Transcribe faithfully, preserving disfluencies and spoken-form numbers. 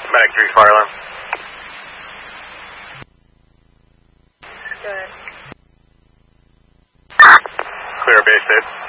Medic three, fire alarm. Good. Clear base hit.